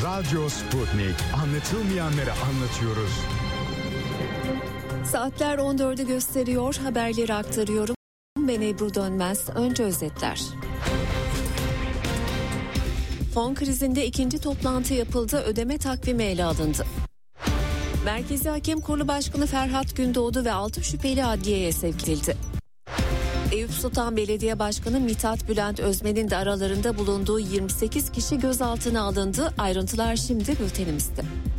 Radyo Sputnik. Anlatılmayanları anlatıyoruz. Saatler 14'ü gösteriyor. Haberleri aktarıyorum. Ben Ebru Dönmez. Önce özetler. Fon krizinde ikinci toplantı yapıldı. Ödeme takvimi ele alındı. Merkezi Hakem Kurulu Başkanı Ferhat Gündoğdu ve 6 şüpheli adliyeye sevk edildi. Eyüp Sultan Belediye Başkanı Mithat Bülent Özmen'in de aralarında bulunduğu 28 kişi gözaltına alındı. Ayrıntılar şimdi bültenimizde.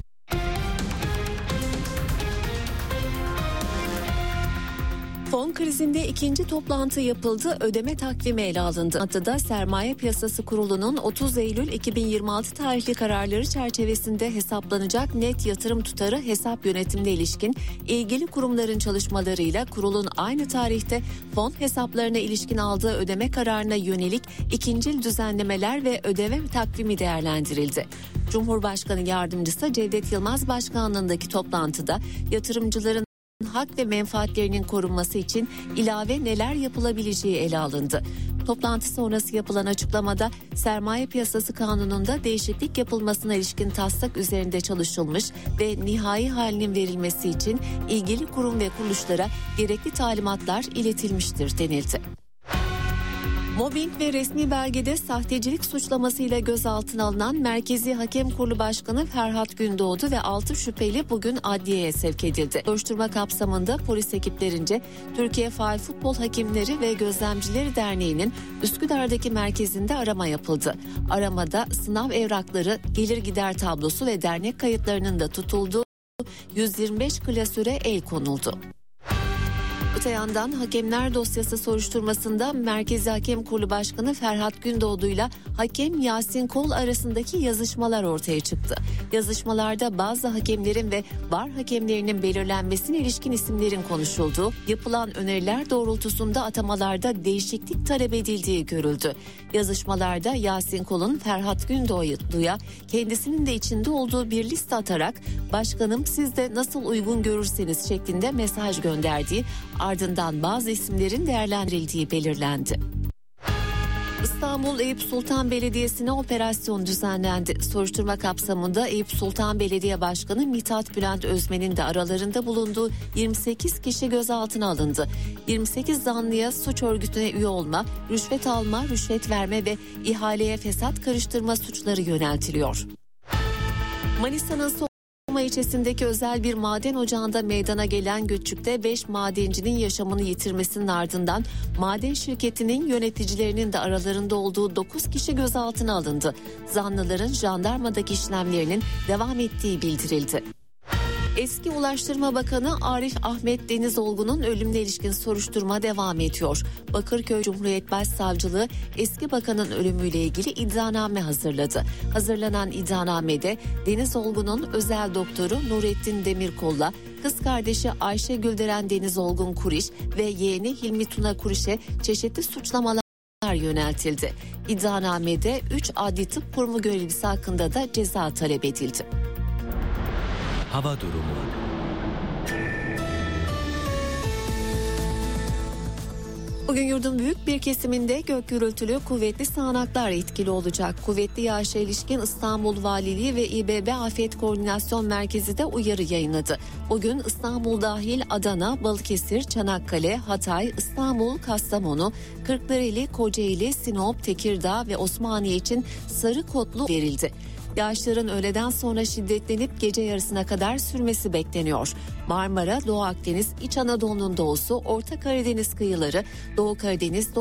Fon krizinde ikinci toplantı yapıldı, ödeme takvimi ele alındı. Toplantıda Sermaye Piyasası Kurulu'nun 30 Eylül 2026 tarihli kararları çerçevesinde hesaplanacak net yatırım tutarı hesap yönetimine ilişkin ilgili kurumların çalışmalarıyla kurulun aynı tarihte fon hesaplarına ilişkin aldığı ödeme kararına yönelik ikincil düzenlemeler ve ödeme takvimi değerlendirildi. Cumhurbaşkanı Yardımcısı Cevdet Yılmaz başkanlığındaki toplantıda yatırımcıların hak ve menfaatlerinin korunması için ilave neler yapılabileceği ele alındı. Toplantı sonrası yapılan açıklamada Sermaye Piyasası Kanunu'nda değişiklik yapılmasına ilişkin taslak üzerinde çalışılmış ve nihai halinin verilmesi için ilgili kurum ve kuruluşlara gerekli talimatlar iletilmiştir denildi. Mobbing ve resmi belgede sahtecilik suçlamasıyla gözaltına alınan Merkezi Hakem Kurulu Başkanı Ferhat Gündoğdu ve 6 şüpheli bugün adliyeye sevk edildi. Soruşturma kapsamında polis ekiplerince Türkiye Faal Futbol Hakemleri ve Gözlemcileri Derneği'nin Üsküdar'daki merkezinde arama yapıldı. Aramada sınav evrakları, gelir gider tablosu ve dernek kayıtlarının da tutulduğu 125 klasöre el konuldu. Öte yandan hakemler dosyası soruşturmasında Merkezi Hakem Kurulu Başkanı Ferhat Gündoğdu ile hakem Yasin Kol arasındaki yazışmalar ortaya çıktı. Yazışmalarda bazı hakemlerin ve VAR hakemlerinin belirlenmesine ilişkin isimlerin konuşulduğu, yapılan öneriler doğrultusunda atamalarda değişiklik talep edildiği görüldü. Yazışmalarda Yasin Kol'un Ferhat Gündoğdu'ya kendisinin de içinde olduğu bir liste atarak "Başkanım siz de nasıl uygun görürseniz" şeklinde mesaj gönderdiği, ardından bazı isimlerin değerlendirildiği belirlendi. İstanbul Eyüp Sultan Belediyesi'ne operasyon düzenlendi. Soruşturma kapsamında Eyüp Sultan Belediye Başkanı Mithat Bülent Özmen'in de aralarında bulunduğu 28 kişi gözaltına alındı. 28 zanlıya suç örgütüne üye olma, rüşvet alma, rüşvet verme ve ihaleye fesat karıştırma suçları yöneltiliyor. Manisa'nın ilçesindeki özel bir maden ocağında meydana gelen göçükte 5 madencinin yaşamını yitirmesinin ardından maden şirketinin yöneticilerinin de aralarında olduğu 9 kişi gözaltına alındı. Zanlıların jandarmadaki işlemlerinin devam ettiği bildirildi. Eski Ulaştırma Bakanı Arif Ahmet Denizolgun'un ölümüne ilişkin soruşturma devam ediyor. Bakırköy Cumhuriyet Başsavcılığı eski bakanın ölümüyle ilgili iddianame hazırladı. Hazırlanan iddianamede Denizolgun'un özel doktoru Nurettin Demirkol'la kız kardeşi Ayşe Gülderen Denizolgun Kuriş ve yeğeni Hilmi Tuna Kuriş'e çeşitli suçlamalar yöneltildi. İddianamede 3 adli tıp kurumu görevlisi hakkında da ceza talep edildi. Hava durumu. Bugün yurdun büyük bir kesiminde gök gürültülü kuvvetli sağanaklar etkili olacak. Kuvvetli yağışa ilişkin İstanbul Valiliği ve İBB Afet Koordinasyon Merkezi de uyarı yayınladı. Bugün İstanbul dahil Adana, Balıkesir, Çanakkale, Hatay, İstanbul, Kastamonu, Kırklareli, Kocaeli, Sinop, Tekirdağ ve Osmaniye için sarı kodlu verildi. Yağışların öğleden sonra şiddetlenip gece yarısına kadar sürmesi bekleniyor. Marmara, Doğu Akdeniz, İç Anadolu'nun doğusu, Orta Karadeniz kıyıları, Doğu Karadeniz,